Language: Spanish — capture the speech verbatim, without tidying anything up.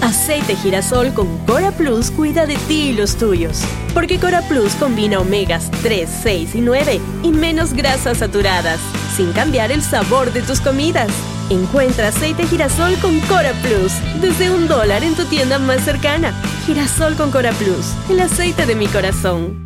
Aceite girasol con Cora Plus cuida de ti y los tuyos. Porque Cora Plus combina omegas tres, seis y nueve y menos grasas saturadas, sin cambiar el sabor de tus comidas. Encuentra aceite girasol con Cora Plus desde un dólar en tu tienda más cercana. Girasol con Cora Plus, el aceite de mi corazón.